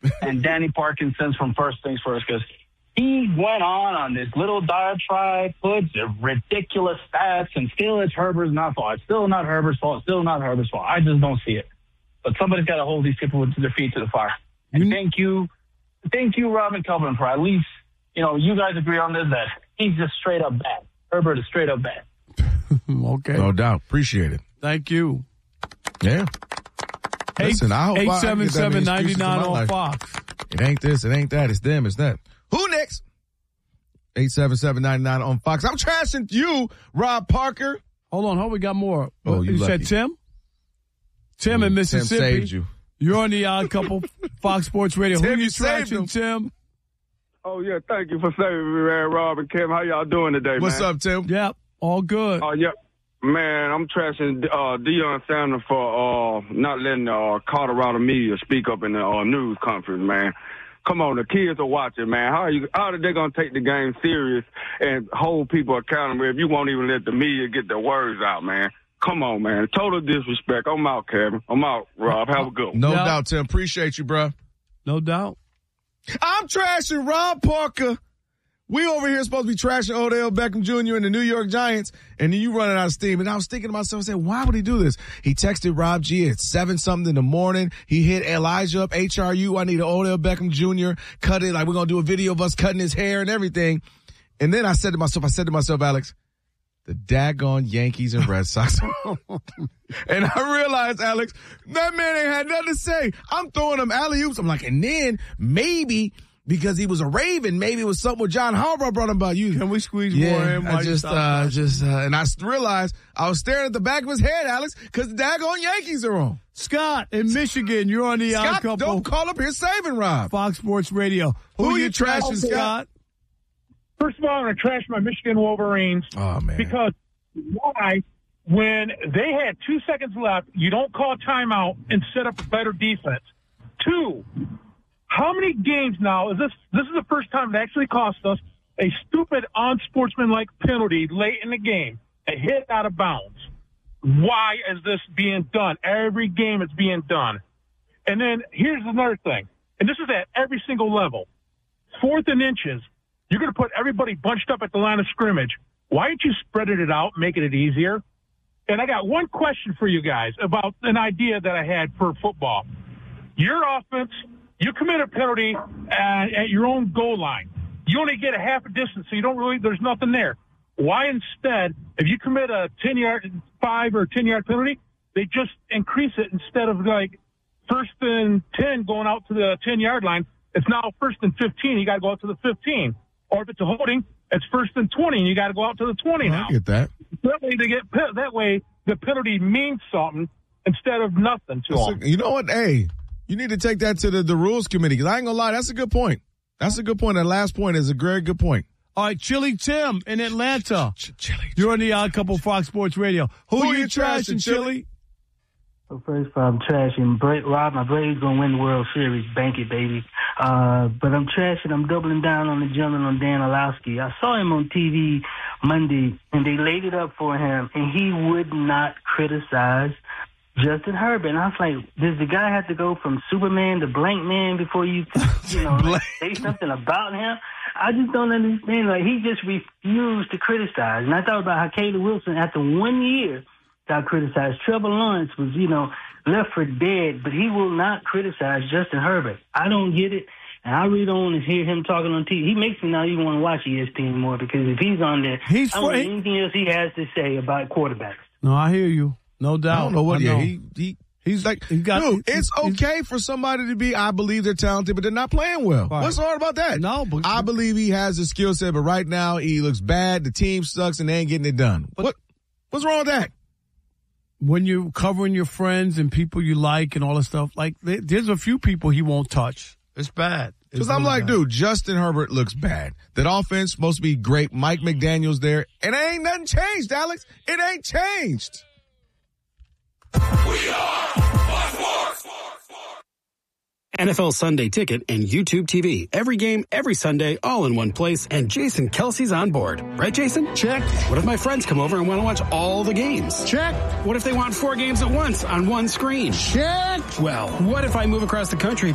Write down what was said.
and Danny Parkinson's from First Things First, because he went on this little diatribe, put ridiculous stats, and still it's Herbert's not fault. It's still not Herbert's fault. Still not Herbert's fault. I just don't see it. But somebody's got to hold these people to their feet to the fire. And thank you, Robin Copeland, for at least, you guys agree on this, that he's just straight up bad. Herbert is straight up bad. Okay. No doubt. Appreciate it. Thank you. Yeah. Listen, I hope 877-99 on Fox. It ain't this, it ain't that, it's them, it's that. Who next? 877-99 on Fox. I'm trashing you, Rob Parker. Hold on, we got more. Oh, you said Tim? Tim in Mississippi. Tim saved you. You're on the Odd Couple, Fox Sports Radio. Tim, who you trashing, Tim? Oh, yeah, thank you for saving me, man, Rob and Kim. How y'all doing today, man? What's up, Tim? Yep, all good. Oh, yeah. Man, I'm trashing Deion Sanders for not letting Colorado media speak up in the news conference, man. Come on, the kids are watching, man. How are they going to take the game serious and hold people accountable if you won't even let the media get their words out, man? Come on, man. Total disrespect. I'm out, Kevin. I'm out, Rob. Have a good one. No doubt, Tim. Appreciate you, bro. No doubt. I'm trashing Rob Parker. We over here supposed to be trashing Odell Beckham Jr. and the New York Giants, and then you running out of steam. And I was thinking to myself, I said, why would he do this? He texted Rob G at 7-something in the morning. He hit Elijah up, HRU, I need an Odell Beckham Jr. Cut it, like we're going to do a video of us cutting his hair and everything. And then I said to myself, Alex, the daggone Yankees and Red Sox. And I realized, Alex, that man ain't had nothing to say. I'm throwing him alley-oops. I'm like, and then maybe because he was a Raven, maybe it was something with John Harbaugh brought him about you. Can we squeeze more in? And I realized I was staring at the back of his head, Alex, because the daggone Yankees are on. Scott in Michigan, you're on the Odd Couple. Don't call up here saving Rob. Fox Sports Radio. Who you trashing, Scott? First of all, I'm going to trash my Michigan Wolverines. Oh, man. Because why, when they had 2 seconds left, you don't call timeout and set up a better defense? 2, how many games now is this? This is the first time it actually cost us a stupid unsportsmanlike penalty late in the game, a hit out of bounds. Why is this being done? Every game it's being done. And then here's another thing, and this is at every single level. 4th and inches, you're going to put everybody bunched up at the line of scrimmage. Why aren't you spreading it out, making it easier? And I got one question for you guys about an idea that I had for football. Your offense, you commit a penalty at your own goal line. You only get a half a distance, so there's nothing there. Why instead, if you commit a 5 or 10-yard penalty, they just increase it instead of like 1st and 10 going out to the 10-yard line. It's now 1st and 15. You got to go out to the 15. Or if it's a holding, it's 1st and 20, and you got to go out to the 20 now. I get that. That way, the penalty means something instead of nothing to them. You know what? Hey, you need to take that to the rules committee, because I ain't going to lie, that's a good point. That's a good point. That last point is a very good point. All right, Chili Tim in Atlanta. You're on the Odd Couple Fox Sports Radio. Who you trashing, Chili? Well, first of all, I'm trashing Rob. My Braves going to win the World Series. Bank it, baby. But I'm doubling down on the gentleman, on Dan Orlovsky. I saw him on TV Monday, and they laid it up for him, and he would not criticize Justin Herbert. And I was like, does the guy have to go from Superman to blank man before you say something about him? I just don't understand. Like, he just refused to criticize. And I thought about how Caleb Wilson, after 1 year, got criticized. Trevor Lawrence was, left for dead, but he will not criticize Justin Herbert. I don't get it. And I really don't want to hear him talking on TV. He makes me not even want to watch ESPN anymore, because if he's on there, I don't know anything else he has to say about quarterbacks. No, I hear you. No doubt. I don't know what he's like. It's okay for somebody to be, I believe they're talented, but they're not playing well. Right. What's hard about that? No, but I believe he has the skill set, but right now he looks bad. The team sucks and they ain't getting it done. What's wrong with that? When you're covering your friends and people you like and all that stuff, like there's a few people he won't touch. It's bad. Because I'm like, dude, Justin Herbert looks bad. That offense supposed to be great. Mike McDaniel's there. And ain't nothing changed, Alex. It ain't changed. We are Fox Sports. NFL Sunday Ticket and YouTube TV. Every game, every Sunday, all in one place. And Jason Kelsey's on board. Right, Jason? Check. What if my friends come over and want to watch all the games? Check. What if they want 4 games at once on one screen? Check. Well, what if I move across the country